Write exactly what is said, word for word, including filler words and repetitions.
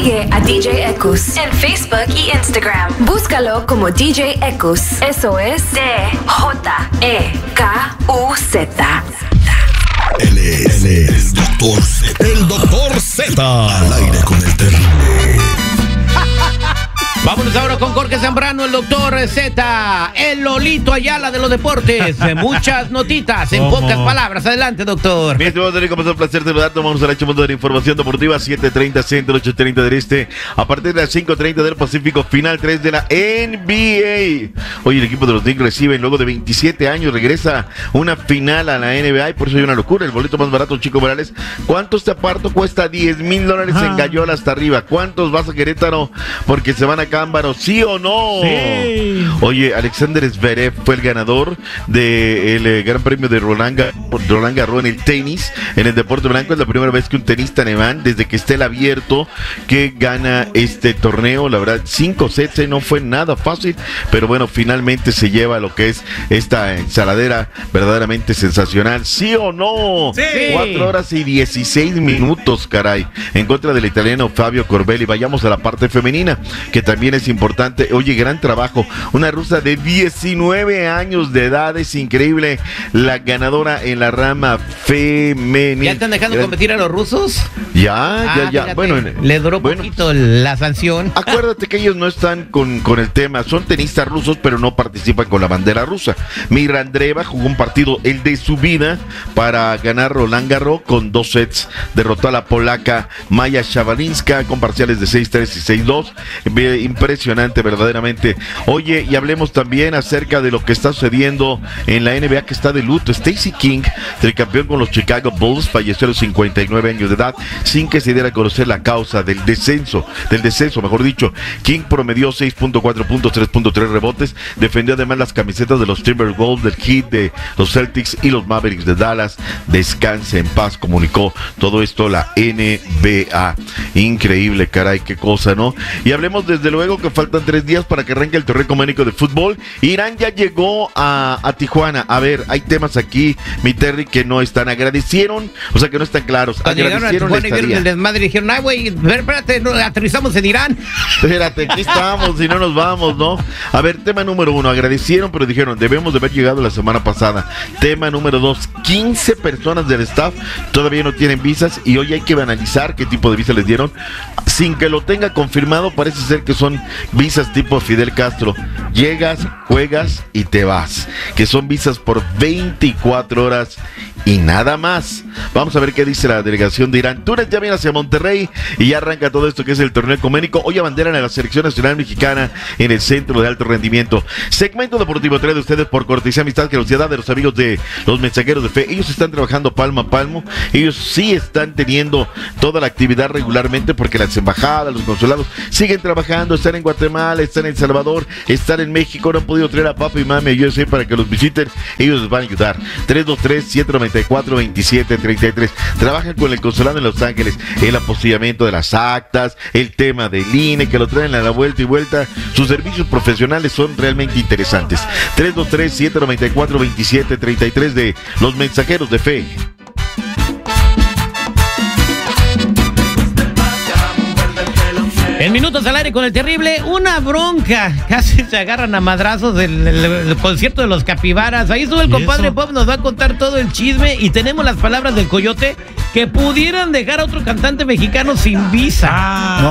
Sigue a D J Ekus en Facebook y Instagram. Búscalo como D J Ekus. Eso es D J E K U Z. Él es, él es el doctor Z. El doctor Z. Al aire con el terrible. Vámonos ahora con Jorge Zambrano, el doctor Z, el Lolito Ayala de los deportes. Muchas notitas en pocas palabras. Adelante, doctor. Bien, vamos a tener un placer saludarte. Vamos a la hecho de la información deportiva. siete treinta Centro, ocho treinta del Este. A partir de las cinco treinta del Pacífico, final tres de la N B A. Hoy el equipo de los Knicks reciben, luego de veintisiete años, regresa una final a la N B A. Y por eso hay una locura. El boleto más barato, Chico Morales. ¿Cuánto este aparto cuesta? diez mil dólares en Gallola hasta arriba. ¿Cuántos vas a Querétaro? Porque se van a Cámbaro, ¿sí o no? Sí. Oye, Alexander Zverev fue el ganador del eh, Gran Premio de Roland, Roland Garros en el tenis, en el deporte blanco. Es la primera vez que un tenista alemán, desde que esté el abierto, que gana este torneo. La verdad, cinco sets, eh, no fue nada fácil, pero bueno, finalmente se lleva lo que es esta ensaladera verdaderamente sensacional, ¿sí o no? Sí. Cuatro horas y dieciséis minutos, caray, en contra del italiano Fabio Corbelli. Vayamos a la parte femenina, que también es importante. Oye, gran trabajo. Una rusa de diecinueve años de edad, es increíble. La ganadora en la rama femenina. ¿Ya están dejando Gran... competir a los rusos? Ya, ah, ya, ya. Fíjate, bueno, le duró bueno, poquito la sanción. Acuérdate que ellos no están con, con el tema. Son tenistas rusos, pero no participan con la bandera rusa. Mira Andreeva jugó un partido, el de su vida, para ganar Roland Garros con dos sets. Derrotó a la polaca Maya Shabalinska con parciales de seis tres y seis dos. Impresionante, verdaderamente. Oye, y hablemos también acerca de lo que está sucediendo en la N B A, que está de luto. Stacey King, tricampeón con los Chicago Bulls, falleció a los cincuenta y nueve años de edad, sin que se diera a conocer la causa del descenso, del descenso, mejor dicho. King promedió seis punto cuatro puntos, tres punto tres rebotes, defendió además las camisetas de los Timberwolves, del Heat, de los Celtics y los Mavericks de Dallas. Descanse en paz, comunicó todo esto la N B A. Increíble, caray, qué cosa, ¿no? Y hablemos desde luego que faltan tres días para que arranque el torneo ecuménico de fútbol. Irán ya llegó a, a Tijuana. A ver, hay temas aquí, mi Terry, que no están. Agradecieron, o sea que no están claros. Cuando Agradecieron llegaron a Tijuana y vieron el desmadre y dijeron, ay, güey, espérate, no, aterrizamos en Irán. Espérate, aquí estamos y no nos vamos, ¿no? A ver, tema número uno, agradecieron, pero dijeron, debemos de haber llegado la semana pasada. Tema número dos, quince personas del staff todavía no tienen visas y hoy hay que analizar qué tipo de visa les dieron. Sin que lo tenga confirmado, parece ser que son visas tipo Fidel Castro. Llegas, juegas y te vas. Que son visas por veinticuatro horas y nada más. Vamos a ver qué dice la delegación de Irán. Túnez ya viene hacia Monterrey y ya arranca todo esto que es el torneo ecuménico. Hoy abanderan a la selección nacional mexicana en el centro de alto rendimiento. Segmento deportivo trae de ustedes por cortesía, amistad, generosidad de los amigos de los mensajeros de fe. Ellos están trabajando palmo a palmo. Ellos sí están teniendo toda la actividad regularmente porque las embajadas, los consulados siguen trabajando. Están en Guatemala, están en El Salvador, están en México. No han podido traer a papi y mami a U S A para que los visiten. Ellos les van a ayudar. tres dos tres, siete nueve cuatro, veintisiete treinta y tres. Trabajan con el consulado en Los Ángeles, el apostillamiento de las actas, el tema del I N E, que lo traen a la vuelta y vuelta. Sus servicios profesionales son realmente interesantes. tres dos tres, siete nueve cuatro, veintisiete treinta y tres de los mensajeros de fe. En minutos al aire con el terrible, una bronca. Casi se agarran a madrazos del, del, del concierto de los Capibaras. Ahí sube el compadre Bob, nos va a contar todo el chisme. Y tenemos las palabras del Coyote, que pudieran dejar a otro cantante mexicano sin visa. Ah,